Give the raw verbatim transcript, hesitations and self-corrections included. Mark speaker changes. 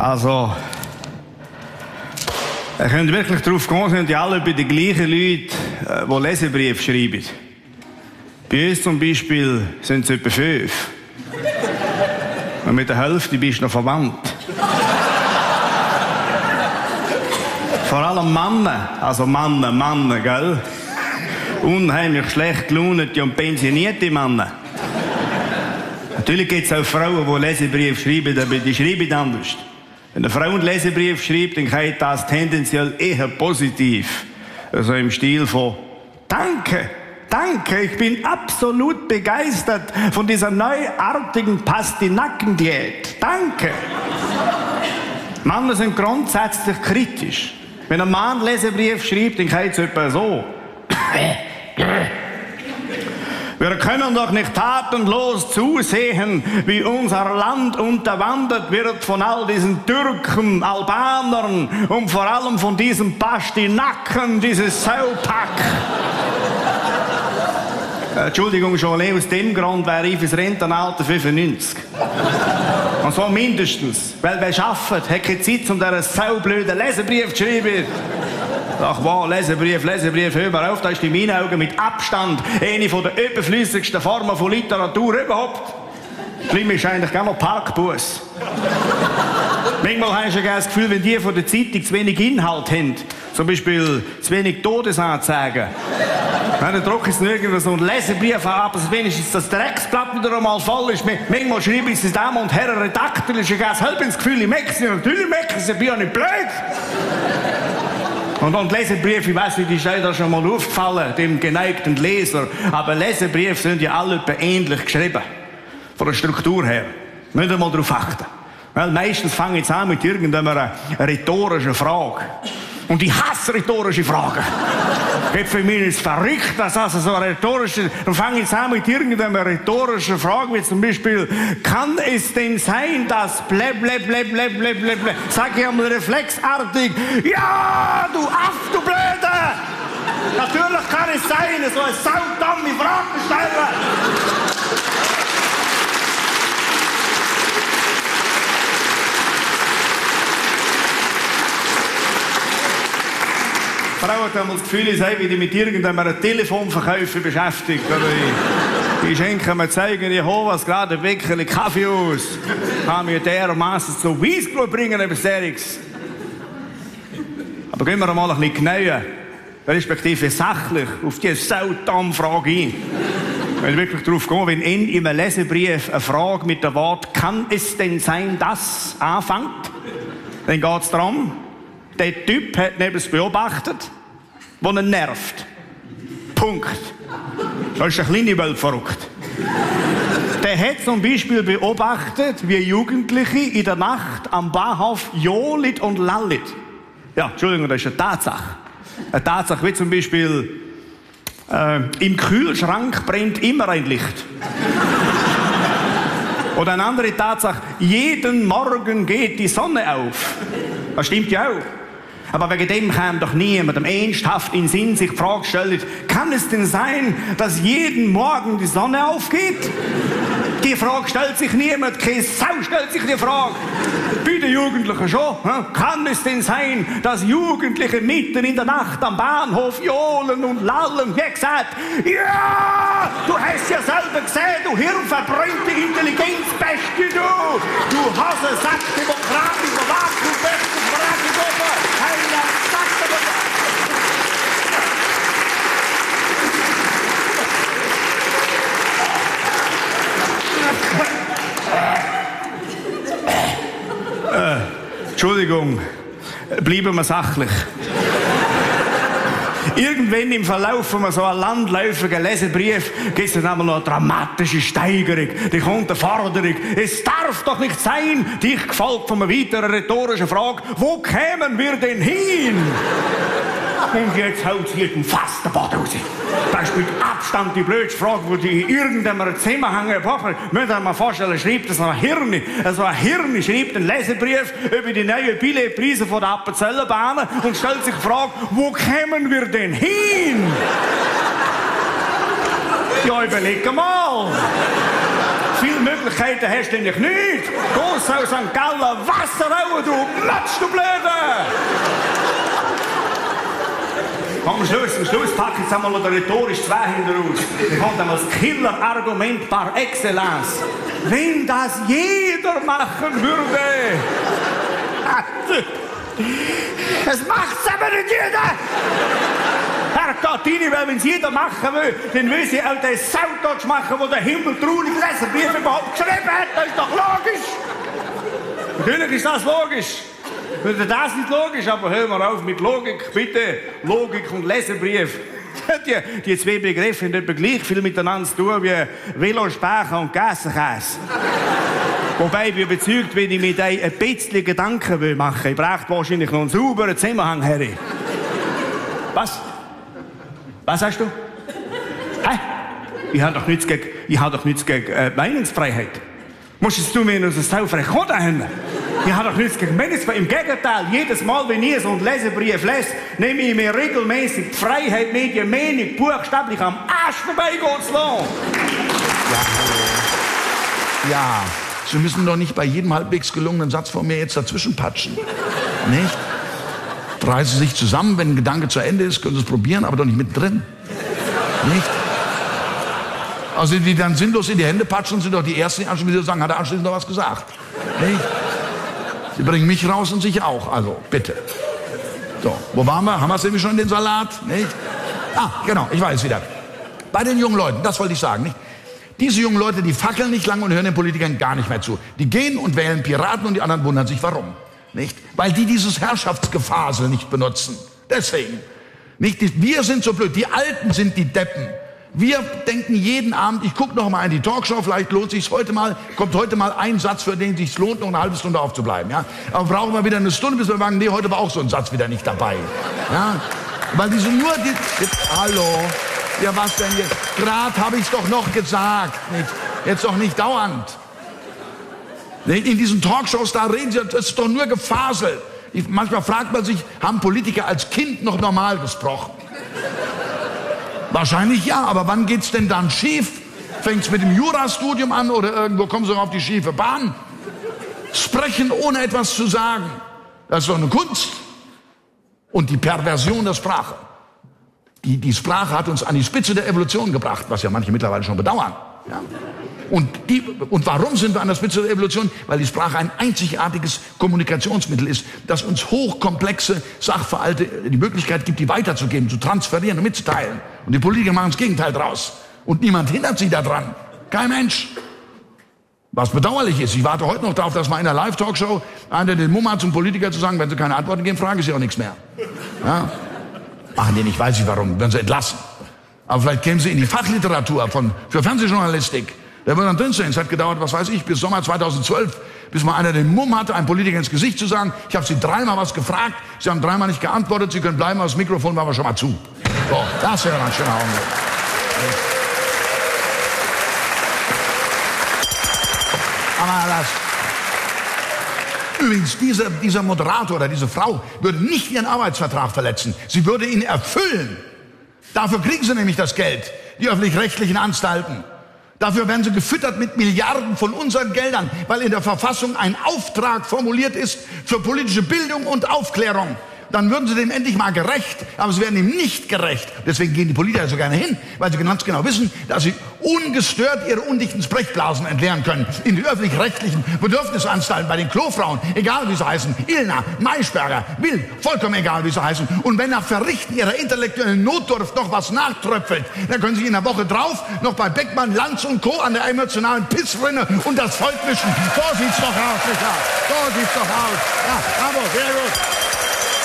Speaker 1: Also, ihr könnt wirklich darauf gehen, sind ja alle bei den gleichen Leuten, die Leserbriefe schreiben. Bei uns zum Beispiel sind es etwa fünf. Und mit der Hälfte bist du noch verwandt. Vor allem Männer, also Männer, Männer, gell? Unheimlich schlecht gelaunete und pensionierte Männer. Natürlich gibt es auch Frauen, die Leserbriefe schreiben, aber die schreiben anders. Wenn eine Frau einen Leserbrief schreibt, dann kann das tendenziell eher positiv. Also im Stil von Danke, danke, ich bin absolut begeistert von dieser neuartigen Pastinackendiät. Danke. Männer sind grundsätzlich kritisch. Wenn ein Mann einen Leserbrief schreibt, dann kann es etwa so. Wir können doch nicht tatenlos zusehen, wie unser Land unterwandert wird von all diesen Türken, Albanern und vor allem von diesem Pastinaken, dieses Saupack. Entschuldigung, schon allein aus dem Grund wäre ich fürs Rentenalter fünfundneunzig. Und so mindestens. Weil wer arbeitet, hat keine Zeit, um diesen saublöden Leserbrief zu schreiben. Ach wow, Leserbrief, Leserbrief, hör mal auf, das ist in meinen Augen mit Abstand eine von der überflüssigsten Formen von Literatur überhaupt. Schlimm ist eigentlich gar noch Parkbus. Manchmal habe ich ja das Gefühl, wenn die von der Zeitung zu wenig Inhalt haben, zum Beispiel zu wenig Todesanzeigen, dann drucken sie nirgendwo so einen Leserbrief an, aber wenigstens das Drecksblatt wieder einmal voll ist. Manchmal schreiben sie Damen und Herren Redakteur, ist ja ganz halb ins Gefühl, ich meckere sie. Natürlich meckere sie, ich bin ja nicht blöd. Und, und Leserbriefe, ich weiss nicht, die ist leider schon mal aufgefallen, dem geneigten Leser. Aber Leserbriefe sind ja alle ähnlich geschrieben. Von der Struktur her. Müsst ihr mal darauf achten. Weil meistens fange ich jetzt an mit irgendeiner rhetorischen Frage. Und ich hasse rhetorische Fragen. Geht für mich ist verrückt, dass also so eine rhetorische, dann fange ich jetzt an mit irgendeiner rhetorischen Frage, wie zum Beispiel, kann es denn sein, dass blä, blä, blä, blä, blä, blä, blä, sag ich einmal reflexartig, ja, du Aff, du Blöde! Natürlich kann es sein, so eine saudumme Frage stellen. Die Frau hat einmal das Gefühl, ich sei wieder mit irgendeinem Telefonverkäufer beschäftigt. Oder ich, ich schenke mir zeigen, ich hole was gerade ein Weckerli Kaffee aus. Kann mir dermaßen zu Weissglut bringen, etwas Seriges. Aber gehen wir mal ein bisschen genauer, respektive sachlich, auf diese Saudamm-Frage ein. Wenn wirklich darauf gehen, wenn in einem Leserbrief eine Frage mit dem Wort «Kann es denn sein, dass?» anfängt, dann geht es darum, der Typ hat etwas beobachtet, das ihn nervt. Punkt. Das ist ein kleiner Welt verrückt. Der hat zum Beispiel beobachtet, wie Jugendliche in der Nacht am Bahnhof johlit und lallit. Ja, Entschuldigung, das ist eine Tatsache. Eine Tatsache wie zum Beispiel, äh, im Kühlschrank brennt immer ein Licht. Oder eine andere Tatsache, jeden Morgen geht die Sonne auf. Das stimmt ja auch. Aber wegen dem kann doch niemandem ernsthaft in Sinn sich die Frage stellen, kann es denn sein, dass jeden Morgen die Sonne aufgeht? Die Frage stellt sich niemand, keine Sau stellt sich die Frage. Bei den Jugendlichen schon. Kann es denn sein, dass Jugendliche mitten in der Nacht am Bahnhof johlen und lallen? Wie gesagt, ja, du hast ja selber gesehen, du hirnverbrannte Intelligenzbestie, du. Du Hasensack, demokratischer Vakuumbestie, Fragegruppe, heiler Sack, Äh, Entschuldigung, bleiben wir sachlich. Irgendwann im Verlauf von so einem landläufigen Leserbrief gibt es dann einmal noch eine dramatische Steigerung. Die kommt eine Forderung. Es darf doch nicht sein, dich gefolgt von einer weiteren rhetorischen Frage, wo kämen wir denn hin? Und jetzt haut sie den fast den Boden raus. Das ist mit Abstand die blödste Frage, die in irgendeinem Zusammenhang epoche. Müsst ihr euch mal vorstellen, schreibt das ein Hirn. Also ein Hirn schreibt einen Leserbrief über die neuen Billetpreise von der Appenzellenbahn und stellt sich die Frage, wo kämen wir denn hin? Ja, überleg mal. Viele Möglichkeiten hast du nämlich nicht. Da Marcel Sankt Galler, Wasserauer, du Matsch, du Blöde! Am Schluss, am Schluss packe ich jetzt einmal noch rhetorisch zwei hinten raus. Ich habe dann das Killer-Argument par excellence. Wenn das jeder machen würde! Es macht's aber nicht jeder! Herrgott, weil wenn es jeder machen will, dann will sie auch den Sautotsch machen, der der Himmel traurig Leserbrief überhaupt geschrieben hat. Das ist doch logisch! Natürlich ist das logisch. Das ist nicht logisch, aber hör mal auf mit Logik, bitte. Logik und Leserbrief. Die, die zwei Begriffe haben etwa gleich viel miteinander zu tun wie Velospacher und Gassenkäse. Wobei ich bin überzeugt, wenn ich mit euch ein bisschen Gedanken will machen will, ich brauche wahrscheinlich noch einen sauberen Zusammenhang, Harry. Was? Was hast du? Hä? Ich habe doch nichts gegen, ich habe doch nichts gegen äh, Meinungsfreiheit. Musst du mir noch so saufrech haben? Ich habe doch nichts gegen Meinungsfreiheit. Im Gegenteil, jedes Mal, wenn ich so einen Leserbrief lese, nehme ich mir regelmäßig die Freiheit, Medien, Meinung, buchstäblich am Arsch vorbeigehen zu lassen.
Speaker 2: Ja, ja. Sie müssen doch nicht bei jedem halbwegs gelungenen Satz von mir jetzt dazwischen patschen. Nicht? Reißen Sie sich zusammen, wenn ein Gedanke zu Ende ist, können Sie es probieren, aber doch nicht mittendrin. Nicht? Also die dann sinnlos in die Hände patschen, sind doch die Ersten, die anschließend sagen, hat er anschließend noch was gesagt. Nicht? Sie bringen mich raus und sich auch, also bitte. So, wo waren wir? Haben wir es nämlich schon, den Salat? Nicht? Ah, genau, ich weiß wieder. Bei den jungen Leuten, das wollte ich sagen, nicht? Diese jungen Leute, die fackeln nicht lang und hören den Politikern gar nicht mehr zu. Die gehen und wählen Piraten und die anderen wundern sich, warum. Nicht? Weil die dieses Herrschaftsgefasel nicht benutzen. Deswegen. Nicht? Wir sind so blöd, die Alten sind die Deppen. Wir denken jeden Abend, ich gucke noch mal in die Talkshow, vielleicht lohnt sich's heute mal, kommt heute mal ein Satz, für den sich's lohnt, noch eine halbe Stunde aufzubleiben. Ja? Aber brauchen wir wieder eine Stunde, bis wir sagen, nee, heute war auch so ein Satz wieder nicht dabei. Ja? Weil die sind nur die... Jetzt, hallo? Ja, was denn jetzt? Gerade habe ich es doch noch gesagt. Nicht? Jetzt doch nicht dauernd. In diesen Talkshows, da reden sie, das ist doch nur Gefasel. Ich, manchmal fragt man sich, haben Politiker als Kind noch normal gesprochen? Wahrscheinlich ja, aber wann geht's denn dann schief? Fängt's mit dem Jurastudium an oder irgendwo kommen sie auf die schiefe Bahn? Sprechen ohne etwas zu sagen, das ist doch eine Kunst. Und die Perversion der Sprache. Die, die Sprache hat uns an die Spitze der Evolution gebracht, was ja manche mittlerweile schon bedauern. Ja? Und, die, und warum sind wir an der Spitze der Evolution? Weil die Sprache ein einzigartiges Kommunikationsmittel ist, das uns hochkomplexe Sachverhalte die Möglichkeit gibt, die weiterzugeben, zu transferieren und mitzuteilen. Und die Politiker machen das Gegenteil draus. Und niemand hindert sie daran. Kein Mensch. Was bedauerlich ist, ich warte heute noch darauf, dass mal in der Live-Talkshow einer den Mumm hat, zum Politiker zu sagen, wenn sie keine Antworten geben, fragen sie auch nichts mehr. Ja? Ach nee, ich weiß nicht warum, werden sie entlassen. Aber vielleicht kämen sie in die Fachliteratur von, für Fernsehjournalistik. Der würde dann drinstehen. Es hat gedauert, was weiß ich, bis Sommer zweitausendzwölf, bis mal einer den Mumm hatte, einem Politiker ins Gesicht zu sagen, ich habe Sie dreimal was gefragt, Sie haben dreimal nicht geantwortet, Sie können bleiben, aber das Mikrofon war aber schon mal zu. So, das wäre ein schöner Augenblick. Aber das... Übrigens, dieser, dieser Moderator oder diese Frau würde nicht ihren Arbeitsvertrag verletzen. Sie würde ihn erfüllen. Dafür kriegen sie nämlich das Geld, die öffentlich-rechtlichen Anstalten. Dafür werden sie gefüttert mit Milliarden von unseren Geldern, weil in der Verfassung ein Auftrag formuliert ist für politische Bildung und Aufklärung. Dann würden sie dem endlich mal gerecht, aber sie werden ihm nicht gerecht. Deswegen gehen die Politiker so gerne hin, weil sie ganz genau wissen, dass sie ungestört ihre undichten Sprechblasen entleeren können. In die öffentlich-rechtlichen Bedürfnisanstalten, bei den Klofrauen, egal wie sie heißen, Illner, Maischberger, Wild, vollkommen egal wie sie heißen. Und wenn nach Verrichten ihrer intellektuellen Notdurft noch was nachtröpfelt, dann können sie in der Woche drauf noch bei Beckmann, Lanz und Co. an der emotionalen Pissrinne und das Volk mischen. So sieht's doch aus, nicht wahr? So sieht's doch aus. Ja, bravo, sehr gut.